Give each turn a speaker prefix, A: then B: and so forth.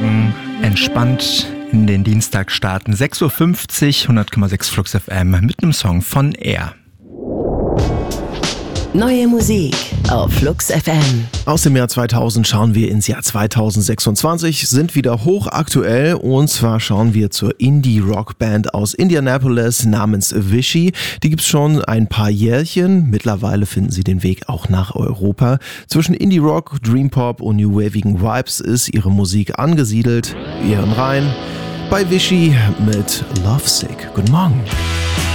A: Morgen entspannt in den Dienstag starten. 6.50 Uhr, 100,6 Flux FM mit einem Song von Air.
B: Neue Musik auf Flux FM.
C: Aus dem Jahr 2000 schauen wir ins Jahr 2026, sind wieder hochaktuell, und zwar schauen wir zur Indie-Rock-Band aus Indianapolis namens Vichy. Die gibt's schon ein paar Jährchen, mittlerweile finden sie den Weg auch nach Europa. Zwischen Indie-Rock, Dream-Pop und New-Wavigen Vibes ist ihre Musik angesiedelt. Wir hören rein bei Vichy mit Lovesick. Guten Morgen.